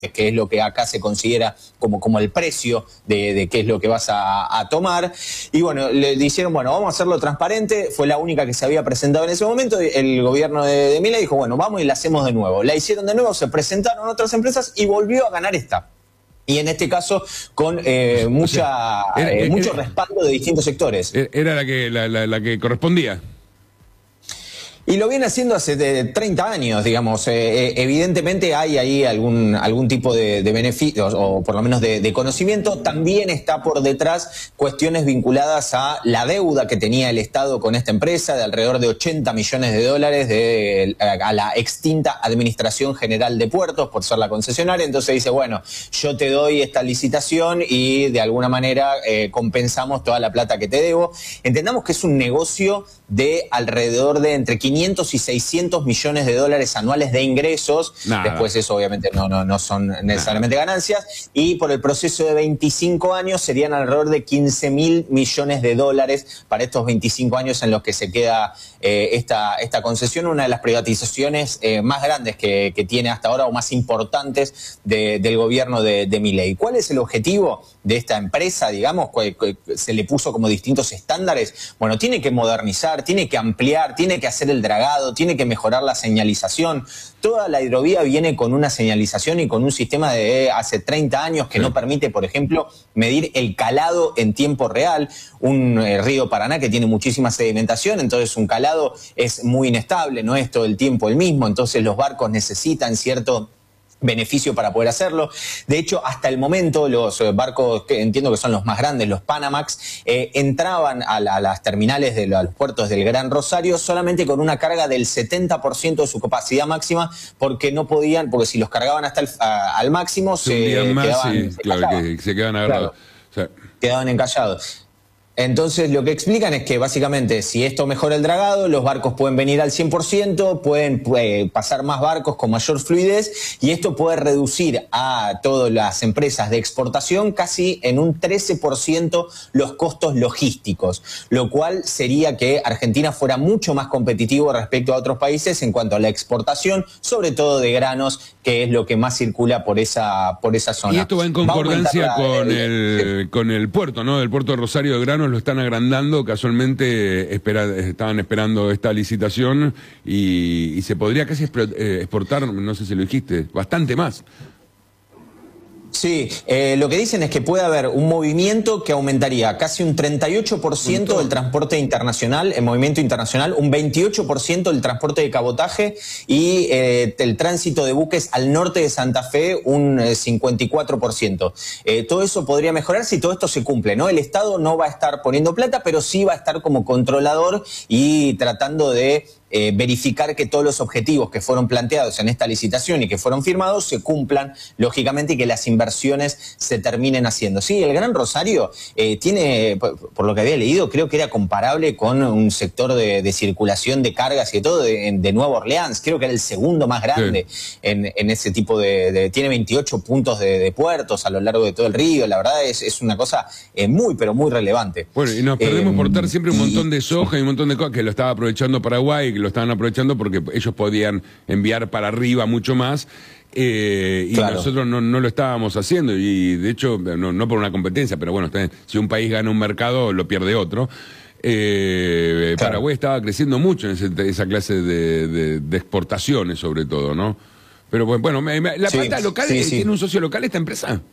que es lo que acá se considera como el precio de qué es lo que vas a tomar. Y bueno, le dijeron, bueno, vamos a hacerlo transparente. Fue la única que se había presentado en ese momento. El gobierno de Milei dijo, bueno, vamos y la hacemos de nuevo. La hicieron de nuevo, se presentaron otras empresas y volvió a ganar esta. Y en este caso con mucho respaldo de distintos sectores. Era la que correspondía. Y lo viene haciendo hace 30 años, digamos. Evidentemente hay ahí algún tipo de beneficios, o por lo menos de conocimiento. También está por detrás cuestiones vinculadas a la deuda que tenía el Estado con esta empresa, de alrededor de 80 millones de dólares a la extinta Administración General de Puertos, por ser la concesionaria. Entonces dice, bueno, yo te doy esta licitación y de alguna manera compensamos toda la plata que te debo. Entendamos que es un negocio de alrededor de entre 500 y 600 millones de dólares anuales de ingresos. Nada. Después eso obviamente no son necesariamente ganancias. Y por el proceso de 25 años serían alrededor de 15.000 millones de dólares para estos 25 años en los que se queda esta concesión. Una de las privatizaciones más grandes que tiene hasta ahora, o más importantes del gobierno de Milei. ¿Cuál es el objetivo de esta empresa, digamos? Se le puso como distintos estándares. Bueno, tiene que modernizar, tiene que ampliar, tiene que hacer el dragado, tiene que mejorar la señalización. Toda la hidrovía viene con una señalización y con un sistema de hace 30 años que no permite, por ejemplo, medir el calado en tiempo real. Un río Paraná que tiene muchísima sedimentación, entonces un calado es muy inestable, no es todo el tiempo el mismo, entonces los barcos necesitan cierto beneficio para poder hacerlo. De hecho, hasta el momento los barcos, que entiendo que son los más grandes, los Panamax, entraban a las terminales de los puertos del Gran Rosario solamente con una carga del 70% de su capacidad máxima, porque no podían, porque si los cargaban hasta al máximo se quedaban agarrados. Claro, quedaban encallados. Entonces lo que explican es que básicamente si esto mejora el dragado, los barcos pueden venir al 100%, pueden pasar más barcos con mayor fluidez, y esto puede reducir a todas las empresas de exportación casi en un 13% los costos logísticos, lo cual sería que Argentina fuera mucho más competitivo respecto a otros países en cuanto a la exportación, sobre todo de granos, que es lo que más circula por esa zona. Y esto va en concordancia con el puerto, ¿no? El puerto de Rosario de granos lo están agrandando, casualmente estaban esperando esta licitación y se podría casi exportar, no sé si lo dijiste, bastante más. Sí, lo que dicen es que puede haber un movimiento que aumentaría casi un 38% del transporte internacional, el movimiento internacional, un 28% del transporte de cabotaje y el tránsito de buques al norte de Santa Fe un 54%. Todo eso podría mejorar si todo esto se cumple, ¿no? El Estado no va a estar poniendo plata, pero sí va a estar como controlador y tratando de verificar que todos los objetivos que fueron planteados en esta licitación y que fueron firmados se cumplan, lógicamente, y que las inversiones se terminen haciendo. Sí, el Gran Rosario tiene, por lo que había leído, creo que era comparable con un sector de circulación de cargas y de todo de Nueva Orleans. Creo que era el segundo más grande en ese tipo tiene 28 puntos de puertos a lo largo de todo el río. La verdad es una cosa muy, pero muy relevante. Bueno, y nos perdemos exportar siempre un montón de soja y un montón de cosas que lo estaba aprovechando Paraguay, que lo estaban aprovechando porque ellos podían enviar para arriba mucho más, y nosotros no lo estábamos haciendo, y de hecho, no por una competencia, pero bueno, si un país gana un mercado, lo pierde otro. Paraguay estaba creciendo mucho en esa clase de exportaciones, sobre todo, ¿no? Pero bueno, la pata local, ¿tiene un socio local esta empresa?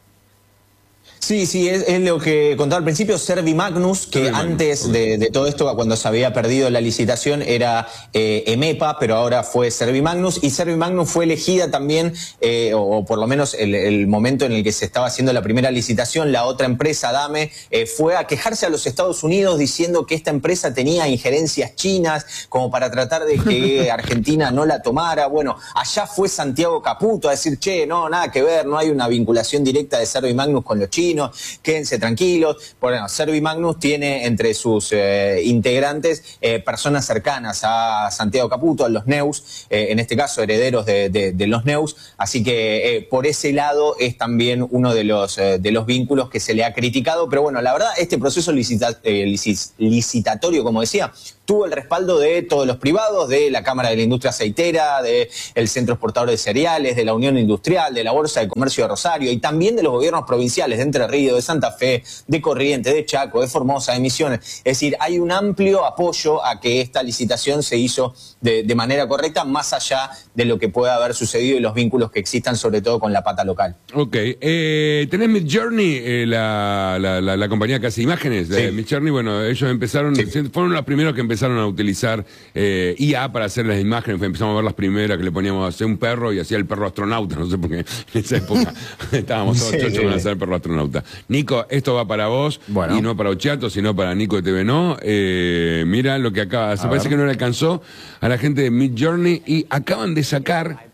Sí, es lo que contaba al principio, Servimagnus, que antes de todo esto, cuando se había perdido la licitación, era EMEPA, pero ahora fue Servimagnus, y Servimagnus fue elegida también, o por lo menos el momento en el que se estaba haciendo la primera licitación, la otra empresa, Dame, fue a quejarse a los Estados Unidos diciendo que esta empresa tenía injerencias chinas, como para tratar de que Argentina no la tomara. Bueno, allá fue Santiago Caputo a decir, che, no, nada que ver, no hay una vinculación directa de Servimagnus con los chinos, quédense tranquilos. Bueno, Servimagnus tiene entre sus integrantes personas cercanas a Santiago Caputo, a los Neus, en este caso herederos de los Neus, así que por ese lado es también uno de los vínculos que se le ha criticado, pero bueno, la verdad este proceso licitatorio, como decía, tuvo el respaldo de todos los privados, de la Cámara de la Industria Aceitera, del Centro Exportador de Cereales, de la Unión Industrial, de la Bolsa de Comercio de Rosario y también de los gobiernos provinciales de Entre Ríos, de Santa Fe, de Corrientes, de Chaco, de Formosa, de Misiones. Es decir, hay un amplio apoyo a que esta licitación se hizo de manera correcta, más allá de lo que pueda haber sucedido y los vínculos que existan, sobre todo con la pata local. Ok. ¿Tenés Midjourney, la compañía que hace imágenes? Sí. Midjourney, bueno, ellos empezaron, sí, fueron los primeros que empezaron a utilizar IA para hacer las imágenes. Empezamos a ver las primeras que le poníamos a hacer un perro y hacía el perro astronauta, no sé por qué en esa época estábamos todos chochos con hacer el perro astronauta. Nico, esto va para vos, y no para Ochiato, sino para Nico de TV No. Mira lo que acaba, se parece que no le alcanzó a la gente de Midjourney y acaban de sacar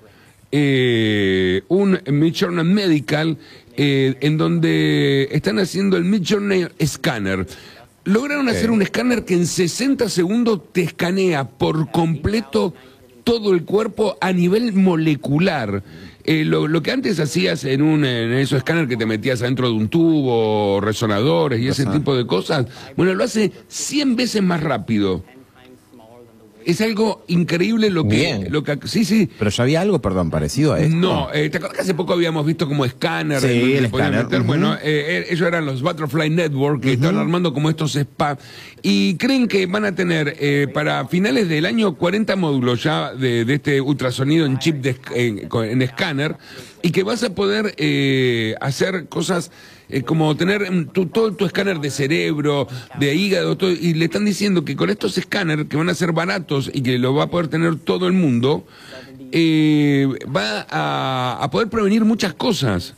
un Midjourney Medical en donde están haciendo el Midjourney Scanner. Lograron hacer un escáner que en 60 segundos te escanea por completo todo el cuerpo a nivel molecular. Lo que antes hacías en esos escáner que te metías adentro de un tubo, resonadores y ese tipo de cosas, bueno, lo hace 100 veces más rápido. Es algo increíble lo que sí. Pero ya había algo, perdón, parecido a esto. No, ¿te acuerdas que hace poco habíamos visto como escáner? Sí, el escáner. Bueno, ellos eran los Butterfly Network, que están armando como estos spa, y creen que van a tener para finales del año 40 módulos ya de este ultrasonido en chip en escáner, y que vas a poder hacer cosas como tener todo tu escáner de cerebro, de hígado, todo, y le están diciendo que con estos escáneres que van a ser baratos y que lo va a poder tener todo el mundo, va a poder prevenir muchas cosas.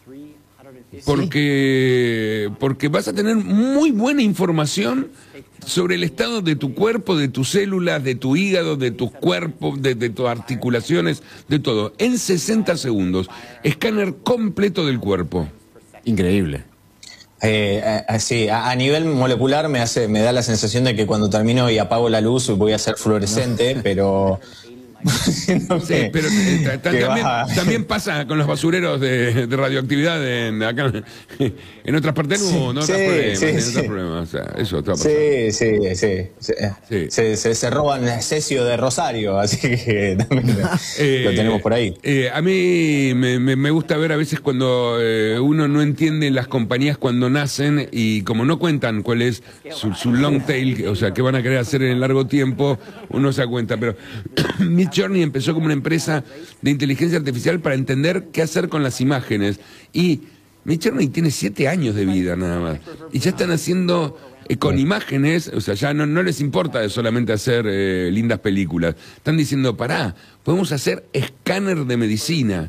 Porque vas a tener muy buena información sobre el estado de tu cuerpo, de tus células, de tu hígado, de tus cuerpos, de tus articulaciones, de todo. En 60 segundos. Escáner completo del cuerpo. Increíble. Sí, a nivel molecular me da la sensación de que cuando termino y apago la luz voy a ser fluorescente, pero... Sí, pero también pasa con los basureros de radioactividad acá en otras partes no otros problemas, o sea, eso está pasando. Se roban cesio de Rosario, así que también lo tenemos por ahí. A mí me gusta ver a veces cuando uno no entiende las compañías cuando nacen y como no cuentan cuál es su long tail, o sea, qué van a querer hacer en el largo tiempo, uno se da cuenta, pero Midjourney empezó como una empresa de inteligencia artificial para entender qué hacer con las imágenes. Y Midjourney tiene 7 años de vida nada más. Y ya están haciendo con imágenes, o sea, ya no les importa solamente hacer lindas películas. Están diciendo, podemos hacer escáner de medicina.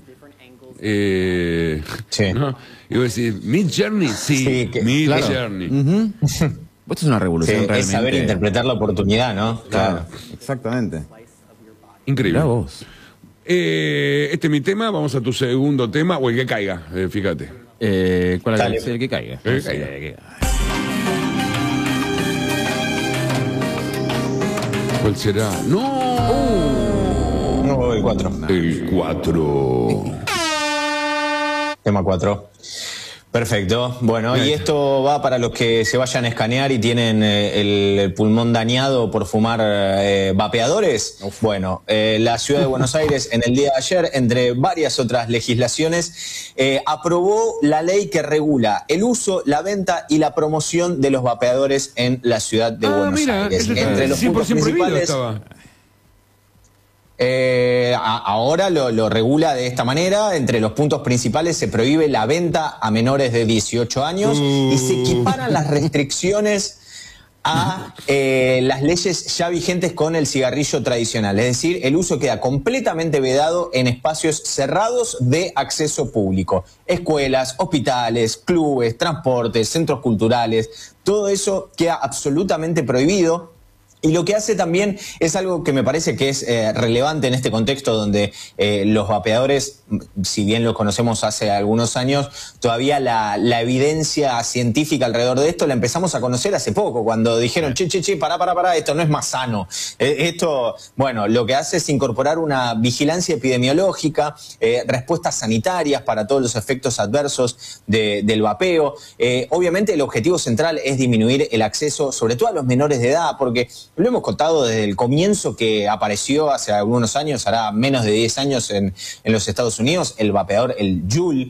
¿No? Y vos decís, Midjourney, Midjourney. Claro. Esto es una revolución realmente. Es saber interpretar la oportunidad, ¿no? Claro, exactamente. Increíble. Mirá vos. Este es mi tema, vamos a tu segundo tema, o el que caiga, fíjate. ¿Cuál es el que caiga? ¿Cuál será? ¡No! No, el 4. El 4. Tema 4. Perfecto. Bueno, y esto va para los que se vayan a escanear y tienen el pulmón dañado por fumar vapeadores. Bueno, la ciudad de Buenos Aires en el día de ayer, entre varias otras legislaciones, aprobó la ley que regula el uso, la venta y la promoción de los vapeadores en la ciudad de Buenos Aires. Entre los puntos principales... ahora lo regula de esta manera. Entre los puntos principales se prohíbe la venta a menores de 18 años y se equiparan las restricciones a las leyes ya vigentes con el cigarrillo tradicional. Es decir, el uso queda completamente vedado en espacios cerrados de acceso público. Escuelas, hospitales, clubes, transportes, centros culturales, todo eso queda absolutamente prohibido. Y lo que hace también es algo que me parece que es relevante en este contexto donde los vapeadores, si bien los conocemos hace algunos años, todavía la evidencia científica alrededor de esto la empezamos a conocer hace poco, cuando dijeron, pará, esto no es más sano. Esto, bueno, lo que hace es incorporar una vigilancia epidemiológica, respuestas sanitarias para todos los efectos adversos del vapeo. Obviamente el objetivo central es disminuir el acceso, sobre todo a los menores de edad, porque lo hemos contado desde el comienzo que apareció hace algunos años, hará menos de 10 años en los Estados Unidos, el vapeador, el Juul,